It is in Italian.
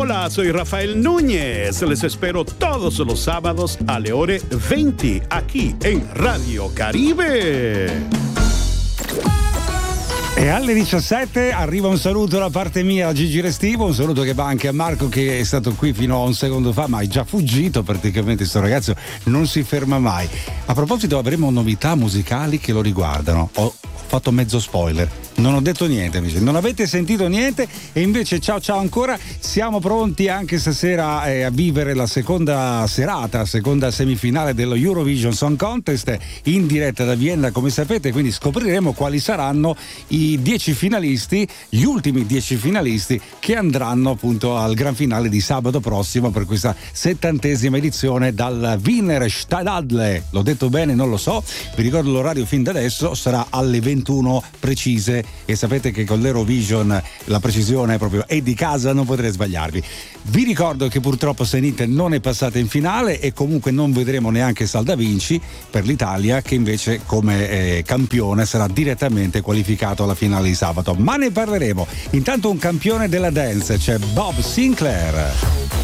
Hola, soy Rafael Núñez. Les espero todos los sábados a le ore 20 aquí en Radio Caribe. E alle 17 arriva un saluto da parte mia a Gigi Restivo, un saluto che va anche a Marco che è stato qui fino a un secondo fa ma è già fuggito praticamente, sto ragazzo non si ferma mai. A proposito avremo novità musicali che lo riguardano, ho fatto mezzo spoiler, non ho detto niente amici, non avete sentito niente e invece ciao ancora, siamo pronti anche stasera a vivere la seconda serata, seconda semifinale dello Eurovision Song Contest in diretta da Vienna come sapete, quindi scopriremo quali saranno i 10 finalisti, gli ultimi 10 finalisti che andranno appunto al gran finale di sabato prossimo per questa 70ª edizione dal Wiener Stadthalle. L'ho detto bene? Non lo so, vi ricordo l'orario fin da adesso, sarà alle 21 precise e sapete che con l'Eurovision la precisione è di casa, non potrete sbagliarvi. Vi ricordo che purtroppo Senite non è passata in finale e comunque non vedremo neanche Salda Vinci per l'Italia che invece come campione sarà direttamente qualificato alla finale di sabato, ma ne parleremo. Intanto un campione della dance, c'è Bob Sinclair.